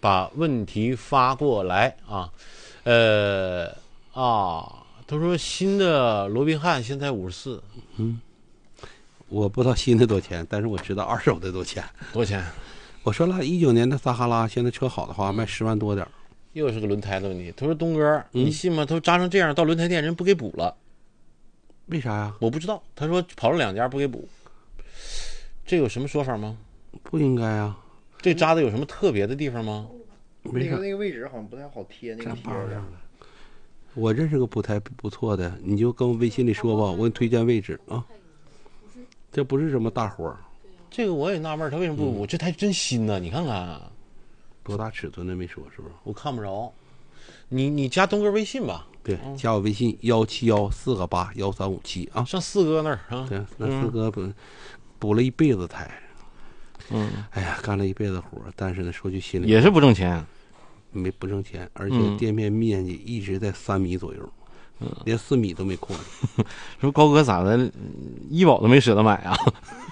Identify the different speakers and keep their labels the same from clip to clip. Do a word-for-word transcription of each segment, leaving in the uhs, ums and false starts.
Speaker 1: 把问题发过来啊。呃啊，他说新的罗宾汉现在五十四，
Speaker 2: 嗯，我不知道新的多少钱，但是我知道二手的多少钱。
Speaker 1: 多少钱？
Speaker 2: 我说了一九年的撒哈拉，现在车好的话卖十万多点。
Speaker 1: 又是个轮胎的问题。他说东哥，
Speaker 2: 嗯、
Speaker 1: 你信吗？他说扎成这样到轮胎店人不给补了，
Speaker 2: 为啥呀？
Speaker 1: 我不知道。他说跑了两家不给补，这有什么说法吗？
Speaker 2: 不应该啊。
Speaker 1: 这扎的有什么特别的地方吗？
Speaker 3: 那个那个位置好像不太好贴那个贴的。
Speaker 2: 我认识个补胎不错的，你就跟我微信里说吧，我给你推荐位置啊。这不是什么大活。
Speaker 1: 这个我也纳闷，他为什么不补？嗯、这胎真新呢，你看看。
Speaker 2: 多大尺寸的没说是不是？
Speaker 1: 我看不着。你你加东哥微信吧。
Speaker 2: 对，嗯、加我微信幺七幺四个八幺三五七啊。
Speaker 1: 上四哥那儿啊。
Speaker 2: 对，那四哥补、嗯、补了一辈子胎。
Speaker 1: 嗯，
Speaker 2: 哎呀，干了一辈子活，但是呢，说句心里
Speaker 1: 也是不挣钱，
Speaker 2: 没不挣钱，而且店面面积一直在三米左右，嗯，连四米都没扩。
Speaker 1: 说高哥咋的，医保都没舍得买啊？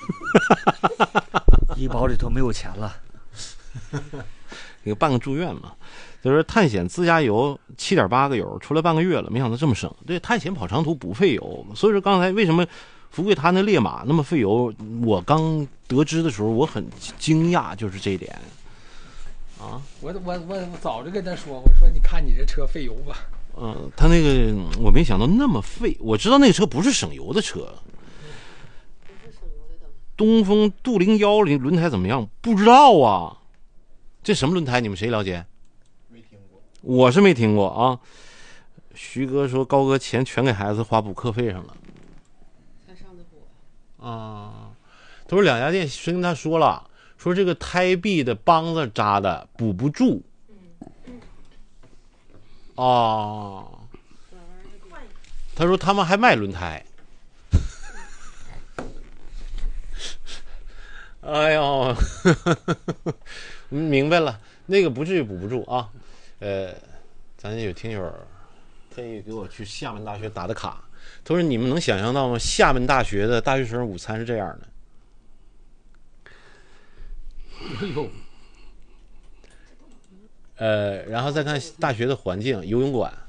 Speaker 4: 医保里头没有钱了。
Speaker 1: 那个办个住院嘛，就是探险自加油七点八个油，出来半个月了，没想到这么省。对，探险跑长途不费油，所以说刚才为什么福贵他那烈马那么费油，我刚得知的时候我很惊讶，就是这一点。啊，
Speaker 5: 我我我早就跟他说，我说你看你这车费油吧。
Speaker 1: 嗯，他那个我没想到那么费，我知道那个车不是省油的车。东风杜零幺零轮胎怎么样？不知道啊。这什么轮胎？你们谁了解？
Speaker 3: 没听过，
Speaker 1: 我是没听过啊。徐哥说高哥钱全给孩子花补课费上了，
Speaker 6: 才上的补
Speaker 1: 啊。他说两家店是跟他说了，说这个胎壁的帮子扎的补不住。啊，他说他们还卖轮胎。哎呦，明白了，那个不至于补不住啊。呃，咱有听友特意给我去厦门大学打的卡，他说你们能想象到吗？厦门大学的大学生午餐是这样的。
Speaker 5: 哎呦，
Speaker 1: 呃，然后再看大学的环境，游泳馆，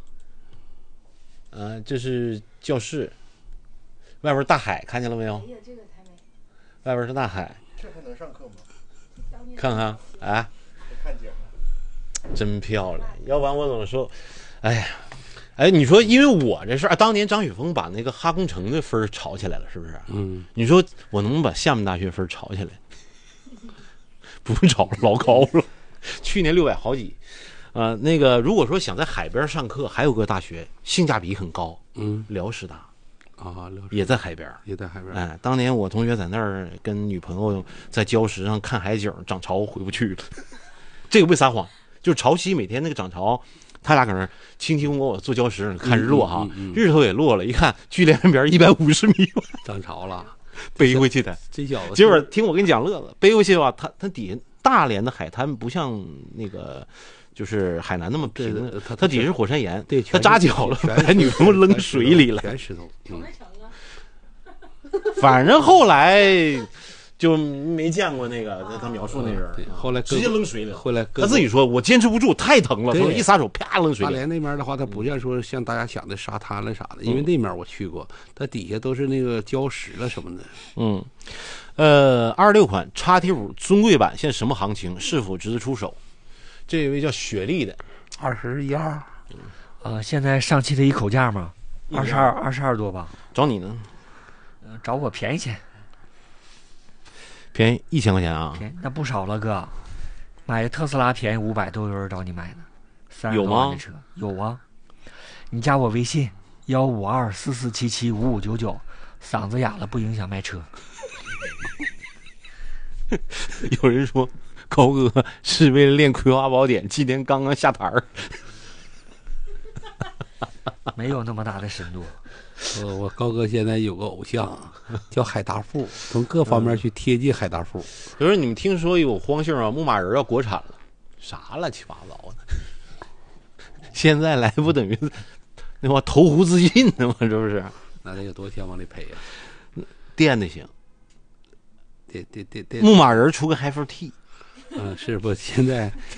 Speaker 1: 嗯、呃，这是教室，外边大海，看见了没有？
Speaker 6: 哎呀，这个太美。
Speaker 1: 外边是大海，
Speaker 3: 这还能上课吗？
Speaker 1: 看看，哎，
Speaker 3: 看见了，
Speaker 1: 真漂亮。要不然我怎么说？哎呀，哎，你说，因为我这事儿，当年张雪峰把那个哈工程的分炒起来了，是不是？
Speaker 2: 嗯。
Speaker 1: 你说我能不能把厦门大学分炒起来？不用炒了，老高了。去年六百好几。呃，那个如果说想在海边上课，还有个大学性价比很高，
Speaker 2: 嗯，
Speaker 1: 辽师大。
Speaker 2: 啊，
Speaker 1: 也在海边，
Speaker 2: 也在海边。
Speaker 1: 哎，当年我同学在那儿跟女朋友在礁石上看海景，涨潮回不去了。这个不撒谎，就是潮汐每天那个涨潮，他俩搁那儿卿卿我我坐礁石看日落哈，
Speaker 2: 嗯嗯嗯、
Speaker 1: 日头也落了，一看距离岸边一百五十米，
Speaker 2: 涨潮了，
Speaker 1: 背回去的。
Speaker 2: 这小子，
Speaker 1: 结果听我跟你讲乐子，背回去吧，他他底下大连的海滩不像那个。就是海南那么平，
Speaker 2: 它
Speaker 1: 它底下是火山岩，
Speaker 2: 对，
Speaker 1: 他扎脚了，把女朋友扔水里了，
Speaker 2: 全石头。
Speaker 6: 成没成啊？
Speaker 1: 反正后来就没见过那个他描述那人，
Speaker 2: 后来
Speaker 1: 直接扔水里了。
Speaker 2: 后来
Speaker 1: 他自己说：“我坚持不住，太疼了。”说一撒手，啪扔水里。
Speaker 2: 大连那边的话，它不像说像大家想的沙滩了啥的，因为那面我去过，它底下都是那个礁石了什么的。
Speaker 1: 嗯，呃，二十六款叉 T 五尊贵版现在什么行情？是否值得出手？这位叫雪莉的，
Speaker 2: 二十一二，
Speaker 4: 呃，现在上汽的一口价嘛，二十二，二十二多吧。
Speaker 1: 找你呢？
Speaker 4: 呃，找我便宜钱，
Speaker 1: 便宜一千块钱啊？
Speaker 4: 便宜那不少了，哥。买特斯拉便宜五百，都有人找你买呢。三十
Speaker 1: 有吗？
Speaker 4: 多万的车有啊，你加我微信幺五二四四七七五五九九，嗓子哑了不影响卖车。
Speaker 1: 有人说。高哥是为了练《葵花宝典》，今天刚刚下台儿，
Speaker 4: 没有那么大的深度。
Speaker 2: 我我高哥现在有个偶像叫海大富，从各方面去贴近海大富。
Speaker 1: 比如说你们听说有荒信啊，牧马人要国产了，啥乱七八糟的，现在来不等于那话投湖自尽呢吗？是不是？
Speaker 2: 那得有多少钱往里赔呀、
Speaker 1: 啊？电的行，
Speaker 2: 对对对对，
Speaker 1: 牧马人出个 Hi 四 T。
Speaker 2: 嗯，是不？现在